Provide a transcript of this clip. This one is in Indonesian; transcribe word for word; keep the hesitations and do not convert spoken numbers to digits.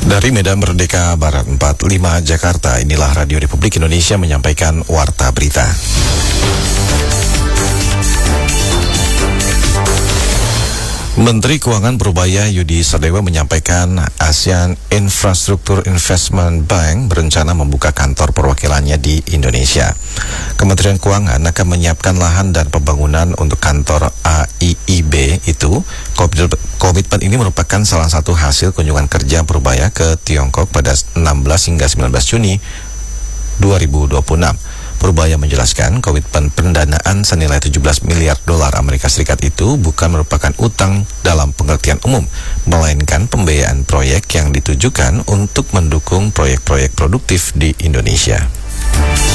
Dari Medan Merdeka Barat empat puluh lima Jakarta, inilah Radio Republik Indonesia menyampaikan Warta Berita. Menteri Keuangan Purbaya Yudi Sadewa menyampaikan ASEAN Infrastructure Investment Bank berencana membuka kantor perwakilannya di Indonesia. Kementerian Keuangan akan menyiapkan lahan dan pembangunan untuk kantor A I I B itu. Komitmen ini merupakan salah satu hasil kunjungan kerja Purbaya ke Tiongkok pada enam belas hingga sembilan belas Juni dua ribu dua puluh enam. Purbaya menjelaskan komitmen pendanaan senilai tujuh belas miliar dolar Amerika Serikat itu bukan merupakan utang dalam pengertian umum, melainkan pembiayaan proyek yang ditujukan untuk mendukung proyek-proyek produktif di Indonesia.